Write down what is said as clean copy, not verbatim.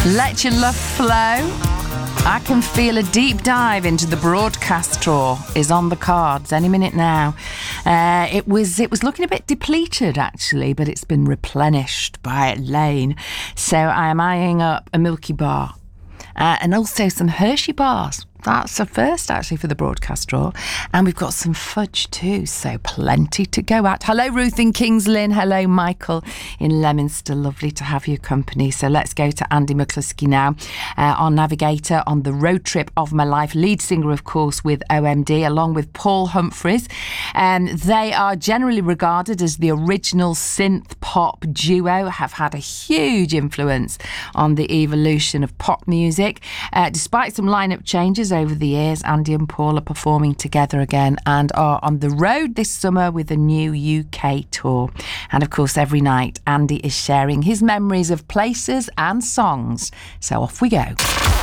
Let your love flow. I Can Feel a Deep Dive into the broadcast tour is on the cards any minute now. It was looking a bit depleted actually, but it's been replenished by Lane. So I am eyeing up a Milky Bar and also some Hershey bars. That's a first actually for the broadcast draw. And we've got some fudge too, so plenty to go at. Hello Ruth in Kings Lynn, hello Michael in Leominster, lovely to have your company. So let's go to Andy McCluskey now, our navigator on the road trip of my life, lead singer of course with OMD along with Paul Humphreys. They are generally regarded as the original synth pop duo, have had a huge influence on the evolution of pop music. Despite some lineup changes over the years, Andy and Paul are performing together again and are on the road this summer with a new UK tour. And of course, every night, Andy is sharing his memories of places and songs. So off we go.